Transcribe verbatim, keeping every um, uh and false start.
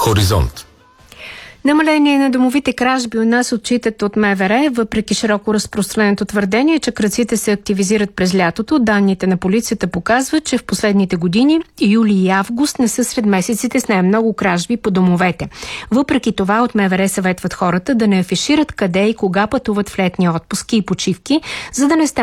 Хоризонт. Намаление на домовите кражби у нас отчитат от МВР, въпреки широко разпространеното твърдение, че крадците се активизират през лятото. Данните на полицията показват, че в последните години юли и август не са сред месеците с най-много кражби по домовете. Въпреки това от МВР съветват хората да не афишират къде и кога пътуват в летни отпуски и почивки, за да не стане